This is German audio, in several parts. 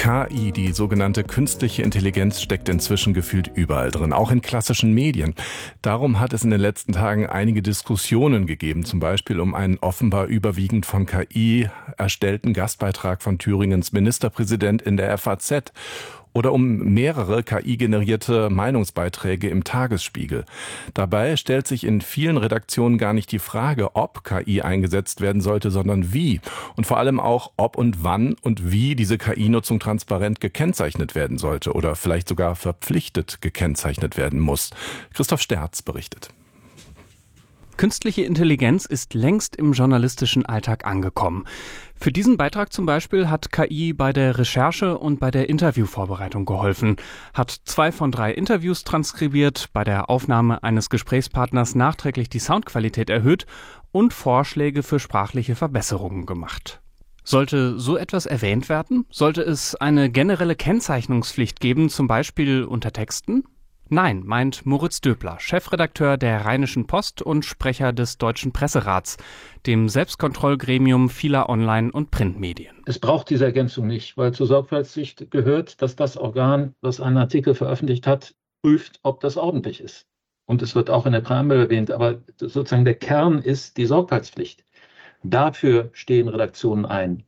KI, die sogenannte künstliche Intelligenz, steckt inzwischen gefühlt überall drin, auch in klassischen Medien. Darum hat es in den letzten Tagen einige Diskussionen gegeben, zum Beispiel um einen offenbar überwiegend von KI erstellten Gastbeitrag von Thüringens Ministerpräsident in der FAZ. Oder um mehrere KI-generierte Meinungsbeiträge im Tagesspiegel. Dabei stellt sich in vielen Redaktionen gar nicht die Frage, ob KI eingesetzt werden sollte, sondern wie. Und vor allem auch, ob und wann und wie diese KI-Nutzung transparent gekennzeichnet werden sollte oder vielleicht sogar verpflichtet gekennzeichnet werden muss. Christoph Sterz berichtet. Künstliche Intelligenz ist längst im journalistischen Alltag angekommen. Für diesen Beitrag zum Beispiel hat KI bei der Recherche und bei der Interviewvorbereitung geholfen, hat 2 von 3 Interviews transkribiert, bei der Aufnahme eines Gesprächspartners nachträglich die Soundqualität erhöht und Vorschläge für sprachliche Verbesserungen gemacht. Sollte so etwas erwähnt werden? Sollte es eine generelle Kennzeichnungspflicht geben, zum Beispiel unter Texten? Nein, meint Moritz Döbler, Chefredakteur der Rheinischen Post und Sprecher des Deutschen Presserats, dem Selbstkontrollgremium vieler Online- und Printmedien. Es braucht diese Ergänzung nicht, weil zur Sorgfaltspflicht gehört, dass das Organ, das einen Artikel veröffentlicht hat, prüft, ob das ordentlich ist. Und es wird auch in der Präambel erwähnt, aber sozusagen der Kern ist die Sorgfaltspflicht. Dafür stehen Redaktionen ein.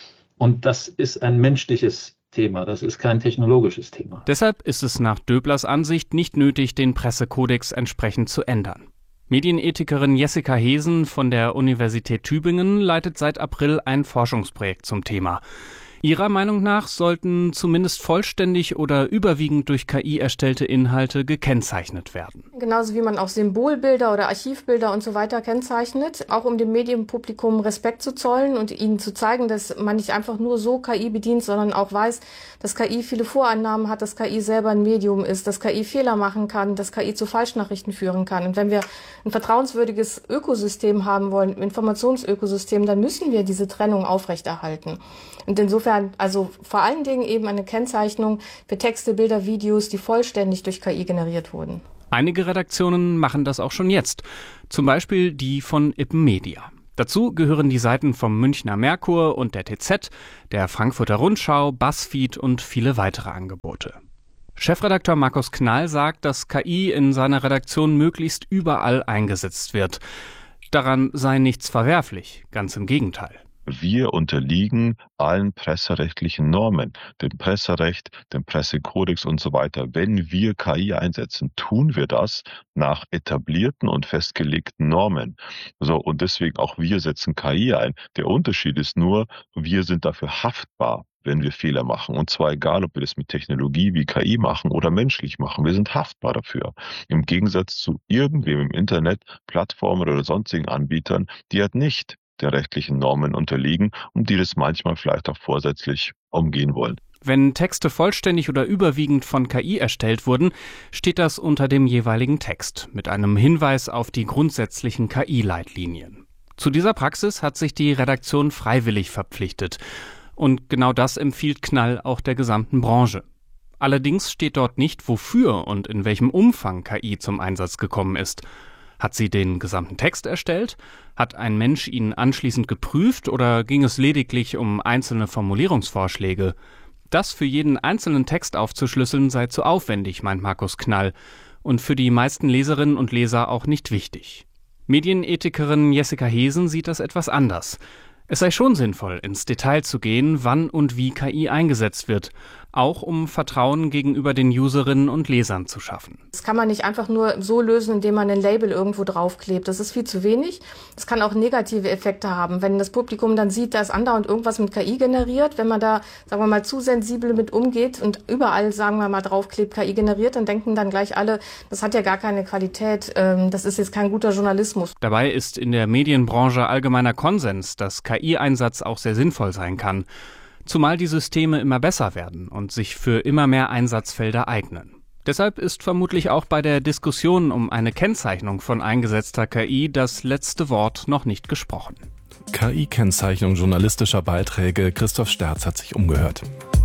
Und das ist ein menschliches Thema, das ist kein technologisches Thema. Deshalb ist es nach Döblers Ansicht nicht nötig, den Pressekodex entsprechend zu ändern. Medienethikerin Jessica Hesen von der Universität Tübingen leitet seit April ein Forschungsprojekt zum Thema. Ihrer Meinung nach sollten zumindest vollständig oder überwiegend durch KI erstellte Inhalte gekennzeichnet werden. Genauso wie man auch Symbolbilder oder Archivbilder und so weiter kennzeichnet, auch um dem Medienpublikum Respekt zu zollen und ihnen zu zeigen, dass man nicht einfach nur so KI bedient, sondern auch weiß, dass KI viele Vorannahmen hat, dass KI selber ein Medium ist, dass KI Fehler machen kann, dass KI zu Falschnachrichten führen kann. Und wenn wir ein vertrauenswürdiges Ökosystem haben wollen, ein Informationsökosystem, dann müssen wir diese Trennung aufrechterhalten. Und insofern, also vor allen Dingen eben eine Kennzeichnung für Texte, Bilder, Videos, die vollständig durch KI generiert wurden. Einige Redaktionen machen das auch schon jetzt, zum Beispiel die von Ippen Media. Dazu gehören die Seiten vom Münchner Merkur und der TZ, der Frankfurter Rundschau, BuzzFeed und viele weitere Angebote. Chefredakteur Markus Knall sagt, dass KI in seiner Redaktion möglichst überall eingesetzt wird. Daran sei nichts verwerflich, ganz im Gegenteil. Wir unterliegen allen presserechtlichen Normen, dem Presserecht, dem Pressekodex und so weiter. Wenn wir KI einsetzen, tun wir das nach etablierten und festgelegten Normen. So, und deswegen auch wir setzen KI ein. Der Unterschied ist nur, wir sind dafür haftbar, wenn wir Fehler machen. Und zwar egal, ob wir das mit Technologie wie KI machen oder menschlich machen. Wir sind haftbar dafür. Im Gegensatz zu irgendwem im Internet, Plattformen oder sonstigen Anbietern, die halt nicht der rechtlichen Normen unterliegen und die das manchmal vielleicht auch vorsätzlich umgehen wollen. Wenn Texte vollständig oder überwiegend von KI erstellt wurden, steht das unter dem jeweiligen Text mit einem Hinweis auf die grundsätzlichen KI-Leitlinien. Zu dieser Praxis hat sich die Redaktion freiwillig verpflichtet. Und genau das empfiehlt Knall auch der gesamten Branche. Allerdings steht dort nicht, wofür und in welchem Umfang KI zum Einsatz gekommen ist. Hat sie den gesamten Text erstellt? Hat ein Mensch ihn anschließend geprüft oder ging es lediglich um einzelne Formulierungsvorschläge? Das für jeden einzelnen Text aufzuschlüsseln sei zu aufwendig, meint Markus Knall, und für die meisten Leserinnen und Leser auch nicht wichtig. Medienethikerin Jessica Hesen sieht das etwas anders. Es sei schon sinnvoll, ins Detail zu gehen, wann und wie KI eingesetzt wird, auch um Vertrauen gegenüber den Userinnen und Lesern zu schaffen. Das kann man nicht einfach nur so lösen, indem man ein Label irgendwo draufklebt. Das ist viel zu wenig. Das kann auch negative Effekte haben. Wenn das Publikum dann sieht, da ist andauernd irgendwas mit KI generiert, wenn man da, sagen wir mal, zu sensibel mit umgeht und überall, sagen wir mal, draufklebt, KI generiert, dann denken dann gleich alle, das hat ja gar keine Qualität, das ist jetzt kein guter Journalismus. Dabei ist in der Medienbranche allgemeiner Konsens, dass KI-Einsatz auch sehr sinnvoll sein kann. Zumal die Systeme immer besser werden und sich für immer mehr Einsatzfelder eignen. Deshalb ist vermutlich auch bei der Diskussion um eine Kennzeichnung von eingesetzter KI das letzte Wort noch nicht gesprochen. KI-Kennzeichnung journalistischer Beiträge. Christoph Sterz hat sich umgehört.